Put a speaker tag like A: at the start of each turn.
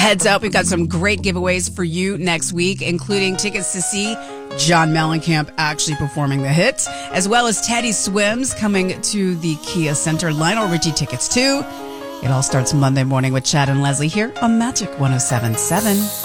A: Heads up, we've got some great giveaways for you next week, including tickets to see John Mellencamp actually performing the hits, as well as Teddy Swims coming to the Kia Center. Lionel Richie tickets too. It all starts Monday morning with Chad and Leslie here on Magic 107.7.